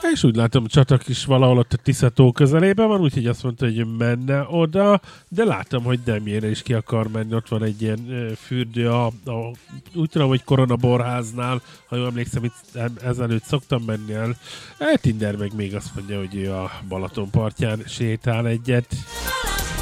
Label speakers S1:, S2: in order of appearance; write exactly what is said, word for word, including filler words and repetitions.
S1: És úgy látom, Csatak is valahol ott a Tisza-tó közelében van, úgyhogy azt mondta, hogy menne oda, de látom, hogy Demjére is ki akar menni, ott van egy ilyen ö, fürdő, a, a, úgy tudom, hogy Korona Borháznál, ha jól emlékszem, itt ezelőtt szoktam menni el. E, Tinder meg még azt mondja, hogy ő a Balaton partján sétál egyet.